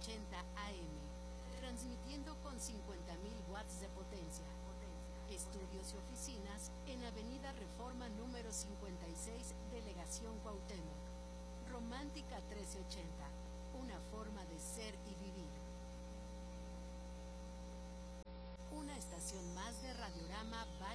1380 AM, transmitiendo con 50.000 watts de potencia. Estudios y oficinas en Avenida Reforma número 56, Delegación Cuauhtémoc. Romántica 1380, una forma de ser y vivir. Una estación más de Radiorama Valle